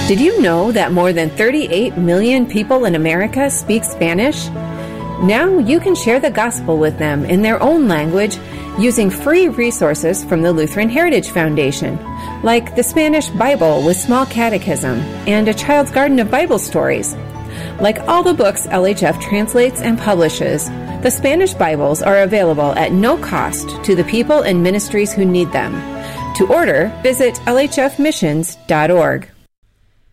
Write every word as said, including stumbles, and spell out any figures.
Did you know that more than thirty-eight million people in America speak Spanish? Now you can share the gospel with them in their own language using free resources from the Lutheran Heritage Foundation, like the Spanish Bible with Small Catechism and A Child's Garden of Bible Stories. Like all the books L H F translates and publishes, the Spanish Bibles are available at no cost to the people and ministries who need them. To order, visit L H F missions dot org.